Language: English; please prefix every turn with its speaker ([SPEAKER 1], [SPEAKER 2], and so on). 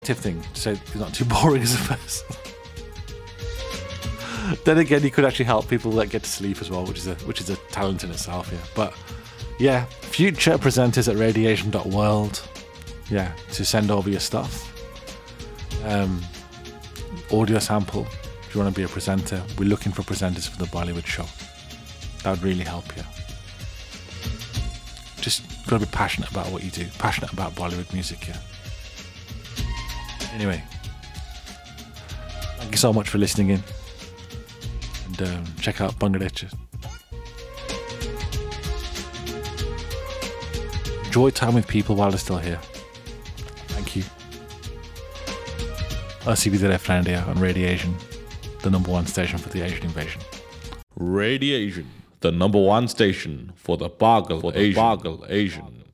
[SPEAKER 1] thing to say he's not too boring as a person. Then again, he could actually help people that get to sleep as well, which is a talent in itself. Yeah, but yeah, future presenters at radiation.world. Yeah, to send over your stuff. Audio sample. If you want to be a presenter, we're looking for presenters for the Bollywood show. That would really help you. Just got to be passionate about what you do, passionate about Bollywood music. Yeah. Anyway, thank you so much for listening in, and check out Bangladesh. Enjoy time with people while they're still here. Thank you. I'll see you there, friend, here on Radiation, the number one station for the Asian invasion.
[SPEAKER 2] Radiation, the number one station for the Bagal Asian.